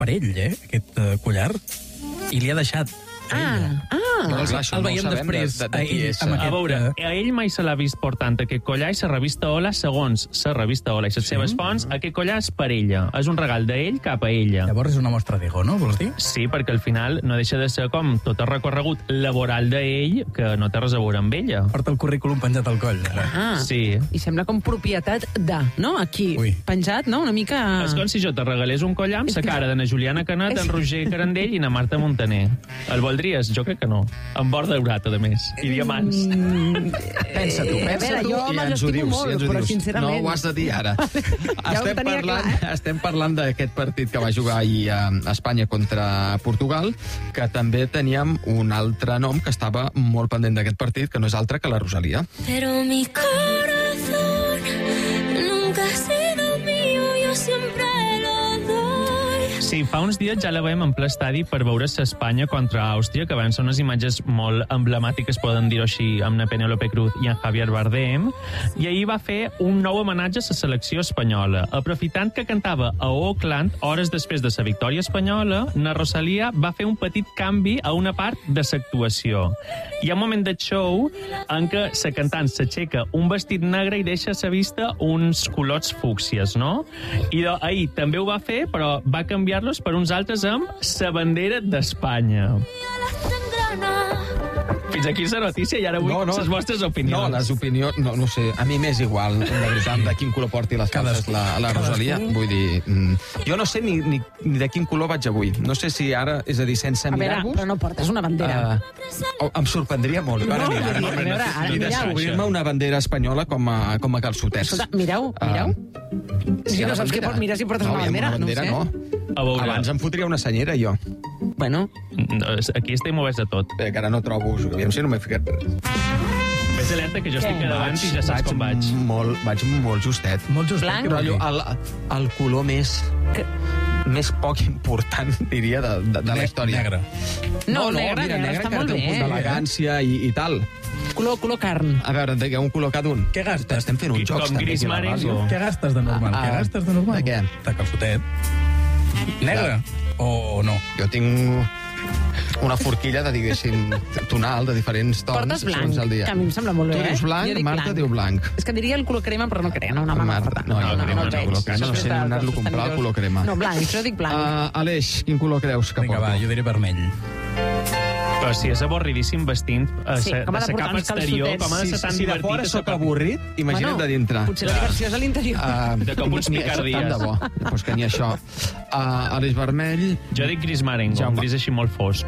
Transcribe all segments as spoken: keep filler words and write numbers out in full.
per ell, eh, aquest uh, collar, i li ha deixat a ella. Ah, ah. No, clar, això El no veiem ho sabem després de, de, de a qui ell és. amb eh? aquest- A veure, a ell mai se l'ha vist portant aquest collar i la revista Hola, segons la revista Hola i les seves fonts, aquest collar és per ella. És un regal d'ell cap a ella. Llavors és una mostra d'ego, no? Vols dir? Sí, perquè al final no deixa de ser com tot el recorregut laboral d'ell que no té res a veure amb ella. Porta el currículum penjat al coll. Ara. Ah, Sí. i sembla com propietat de, no? Aquí, Ui. penjat, no? Una mica... És com si jo te regalés un collar amb la cara de na Juliana Canet, en Roger Carandell i na Marta Montaner. El voldries? Jo crec que no. Amb bord daurat, a més. I diamants. Mm, Pensa-t'ho, eh, a pensa veure, tu jo i me'ls ens ho estimo dius. molt, i ens ho però dius. sincerament... No ho has de dir ara. ho estem, tenia parlant, clar, eh? estem parlant d'aquest partit que va jugar ahir a Espanya contra Portugal, que també teníem un altre nom que estava molt pendent d'aquest partit, que no és altre que la Rosalia. Pero mi corazón nunca ha sido mío, yo siempre lo doy. Sí, fa uns dies ja la veiem en ple estadi per veure Espanya contra Àustria, que van ser unes imatges molt emblemàtiques, poden dir-ho així, amb na Penélope Cruz i en Javier Bardem, i ahir va fer un nou homenatge a la selecció espanyola. Aprofitant que cantava a Auckland, hores després de la victòria espanyola, na Rosalia va fer un petit canvi a una part de l'actuació. Hi ha un moment de show en què la cantant s'aixeca un vestit negre i deixa a la vista uns culots fúcsies, no? I de, ahir també ho va fer, però va canviar-los per uns altres amb la bandera d'Espanya. Fins aquí la notícia i ara vull no, no, les vostres opinions. No, les opinions... No, no sé, a mi m'és igual, la veritat, de quin color porti les calces la, la Rosalia. Vull dir, mm, jo no sé ni, ni, ni de quin color vaig avui. No sé si ara, és a dir, sense A veure, mirar-vos... però no portes una bandera. Uh, em sorprendria molt. No, Ara no, mirar, no, a veure, ara I mireu. descobrir-me una bandera espanyola com a, com a calçoters. Escolta, mireu, mireu. Si no saps què portes, mira si portes una bandera, Una bandera, no ho no. A veure, Abans em fotria una senyera, jo. Bueno, aquí estem oberts a tot. Bé, que ara no trobo... Aviam si no m'he ficat... Ves alerta que jo estic Què? davant i ja saps com vaig. Molt, vaig molt justet. Molt just. Blanc. Què vol dir? Rotllo, el, el color més... Que- més poc important, diria, de, de, de la història. Negre. no, negre, negre, està encara molt té un punt bé. d'elegància i, i tal. Color, color carn. A veure, de un color cada un. Què gastes? Estem fent uns Com jocs, també, gris aquí a la marengo. ràdio. Què gastes de normal? Ah, Què gastes de normal? de què? De calçotet. Negre? O no? Jo tinc una forquilla de, diguéssim, tonal, de diferents tons. Portes blanc, segons el dia. que a mi em sembla molt tu bé, dius eh? blanc, Jo dic Marta blanc. diu blanc. És que diria el color crema, però no crema, no, no me'l Marta, porta. no, jo crema, el no, veig. color crema, no sé Després ni de- anar-lo a dels comprar, el tenidors. color crema. No, blanc, jo dic blanc. Uh, Aleix, quin color creus que Vinga, porto? va, jo diré vermell. Però si és avorridíssim vestint a Sí, sa- com ha de de sa portar capa uns exterior, calçotets? com ha de Si, ser tan si de divertit. fora a sóc sa- avorrit, imagina't de dintre. Potser la diversió és a l'interior. Uh, De cop uns ni això, picardies. Tant de bo. Pues que ni això. Uh, Aleix vermell, Jo dic gris marengo, Jaume. un gris així molt fosc.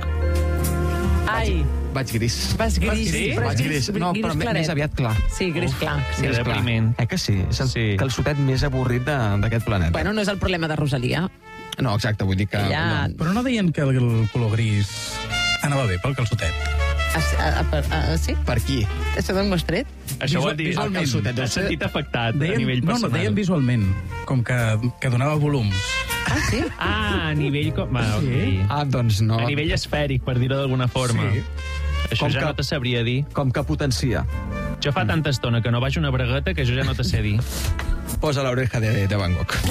Ai, vaig gris. vas gris. Sí? però és Vaig gris. No, gris però més, claret. més aviat clar. Sí, gris clar. Sí. Que Més clar. depriment. Eh que sí? És el Sí. calçotet més avorrit de- d'aquest planeta. Bueno, no és el problema de Rosalia. No, exacte, vull dir que... Ella... No. Però no deien que el, el color gris anava bé pel calçotet? A, a, a, a, sí? Per qui? Això d'on ho has tret? Això Visual- vol dir visualment. el calçotet del sentit afectat a Deien, nivell no, no, personal. deien visualment, com que, que donava volums. Ah, sí? Ah, a nivell... Com... Va, ok. Ah, doncs no. A nivell esfèric, per dir-ho d'alguna forma. Sí. Això Com ja que- no te sabria dir. Com que potencia. Jo fa tanta estona que no vaig una bragueta que jo ja no te sé dir. Posa l'oreja de, de Van Gogh.